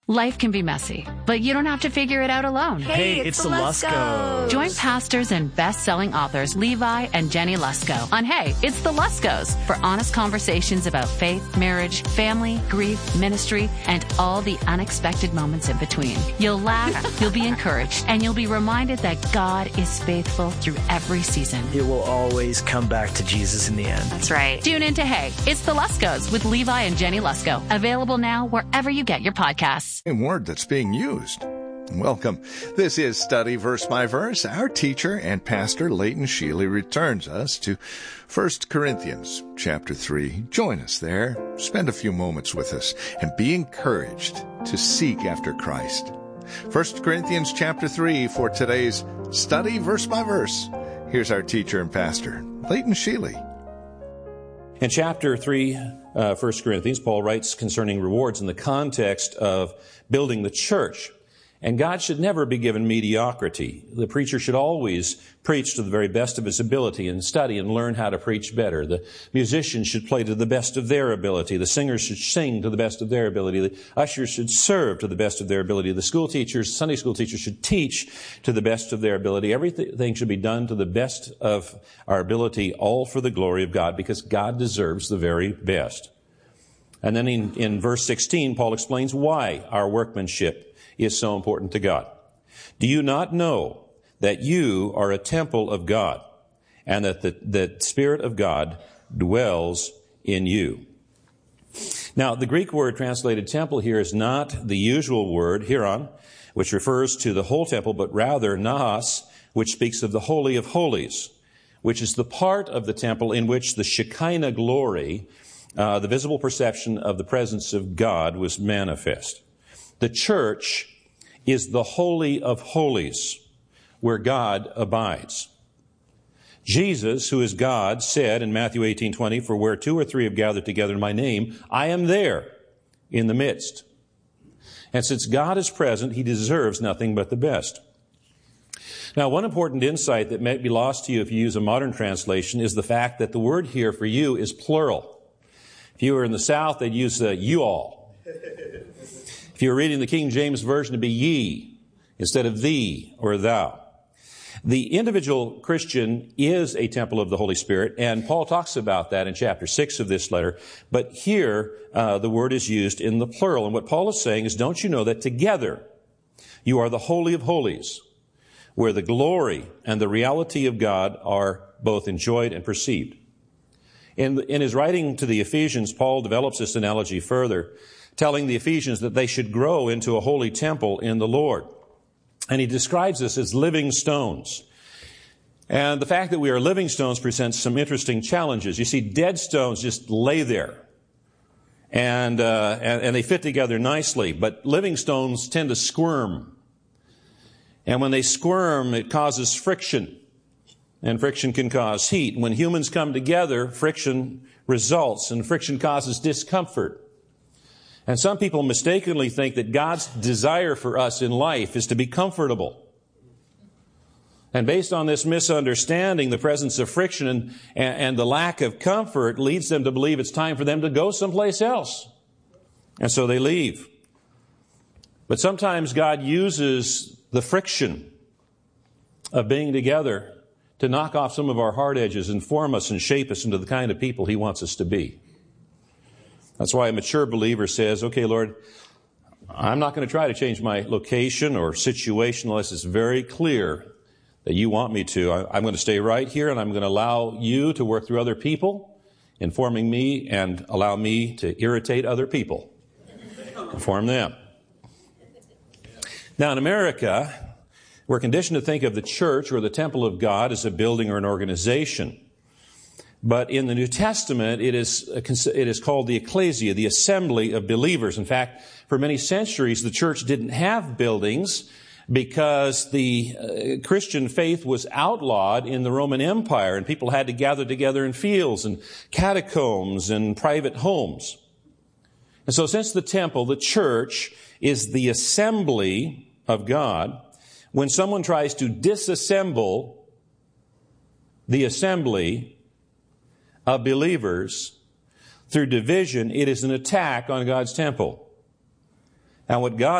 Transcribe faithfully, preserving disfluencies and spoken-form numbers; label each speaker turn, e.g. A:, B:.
A: Life can be messy, but you don't have to figure it out alone.
B: Hey, it's, it's the Luskos.
A: Join pastors and best-selling authors Levi and Jenny Lusko on Hey, It's the Luskos for honest conversations about faith, marriage, family, grief, ministry, and all the unexpected moments in between. You'll laugh, you'll be encouraged, and you'll be reminded that God is faithful through every season.
B: It will always come back to Jesus in the end.
A: That's right. Tune in to Hey, It's the Luskos with Levi and Jenny Lusko. Available now wherever you get your podcasts.
C: Same word that's being used. Welcome. This is Study Verse by Verse. Our teacher and pastor, Leighton Sheely, returns us to First Corinthians chapter three. Join us there. Spend a few moments with us and be encouraged to seek after Christ. First Corinthians chapter three for today's Study Verse by Verse. Here's our teacher and pastor, Leighton Sheely.
D: In chapter three, uh, First Corinthians, Paul writes concerning rewards in the context of building the church. And God should never be given mediocrity. The preacher should always preach to the very best of his ability and study and learn how to preach better. The musicians should play to the best of their ability. The singers should sing to the best of their ability. The ushers should serve to the best of their ability. The school teachers, Sunday school teachers should teach to the best of their ability. Everything should be done to the best of our ability, all for the glory of God, because God deserves the very best. And then in, in verse sixteen, Paul explains why our workmanship is so important to God. Do you not know that you are a temple of God and that the, the Spirit of God dwells in you? Now, the Greek word translated temple here is not the usual word, hieron, which refers to the whole temple, but rather naos, which speaks of the Holy of Holies, which is the part of the temple in which the Shekinah glory, uh, the visible perception of the presence of God, was manifest. The church is the Holy of Holies, where God abides. Jesus, who is God, said in Matthew eighteen twenty, "For where two or three have gathered together in my name, I am there in the midst." And since God is present, he deserves nothing but the best. Now, one important insight that may be lost to you if you use a modern translation is the fact that the word here for you is plural. If you were in the South, they'd use the you all. If you were reading the King James Version, it'd be ye instead of thee or thou. The individual Christian is a temple of the Holy Spirit, and Paul talks about that in chapter six of this letter. But here, uh, the word is used in the plural. And what Paul is saying is, don't you know that together you are the Holy of Holies, where the glory and the reality of God are both enjoyed and perceived. In, in his writing to the Ephesians, Paul develops this analogy further, telling the Ephesians that they should grow into a holy temple in the Lord. And he describes this as living stones. And the fact that we are living stones presents some interesting challenges. You see, dead stones just lay there. And, uh, and, and they fit together nicely. But living stones tend to squirm. And when they squirm, it causes friction. And friction can cause heat. When humans come together, friction results. And friction causes discomfort. And some people mistakenly think that God's desire for us in life is to be comfortable. And based on this misunderstanding, the presence of friction and, and the lack of comfort leads them to believe it's time for them to go someplace else. And so they leave. But sometimes God uses the friction of being together to knock off some of our hard edges and form us and shape us into the kind of people he wants us to be. That's why a mature believer says, okay, Lord, I'm not going to try to change my location or situation unless it's very clear that you want me to. I'm going to stay right here, and I'm going to allow you to work through other people, informing me, and allow me to irritate other people, inform them. Now, in America, we're conditioned to think of the church or the temple of God as a building or an organization. But in the New Testament, it is, it is called the ecclesia, the assembly of believers. In fact, for many centuries, the church didn't have buildings because the uh, Christian faith was outlawed in the Roman Empire, and people had to gather together in fields and catacombs and private homes. And so since the temple, the church, is the assembly of God, when someone tries to disassemble the assembly of believers through division, it is an attack on God's temple. And what God